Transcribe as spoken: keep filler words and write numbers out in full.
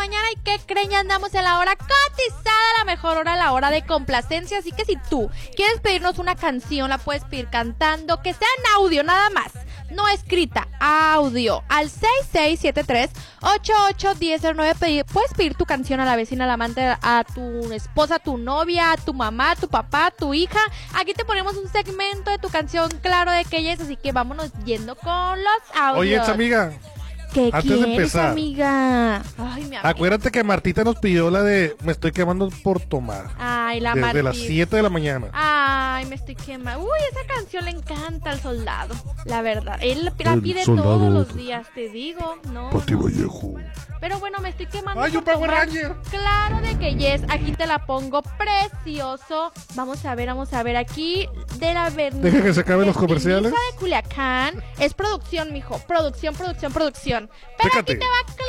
mañana. ¿Y qué creen? Ya andamos en la hora cotizada, la mejor hora, la hora de complacencia. Así que si tú quieres pedirnos una canción, la puedes pedir cantando, que sea en audio nada más, no escrita, audio, al seis seis siete tres, ocho ocho uno cero nueve. Puedes pedir tu canción a la vecina, a la amante, a tu esposa, a tu novia, a tu mamá, a tu papá, a tu hija. Aquí te ponemos un segmento de tu canción, claro de que ella es, así que vámonos yendo con los audios. Oye, ex amiga, ¿qué antes quieres, de empezar, amiga? Ay, mi amiga. Acuérdate que Martita nos pidió la de Me estoy quemando por tomar. Ay, la Desde Martita. las siete de la mañana. Ay, me estoy quemando. Uy, esa canción le encanta al soldado. La verdad, él la El pide soldado. todos los días, te digo. No, Pati no. Vallejo. Pero bueno, me estoy quemando. ¡Ay, por un Power tomar. Ranger! Claro de que yes, aquí te la pongo precioso. Vamos a ver, vamos a ver aquí de la verdad. Deja que se acaben los comerciales. de Culiacán. Es producción, mijo. Producción, producción, producción. Pero Chécate. aquí te va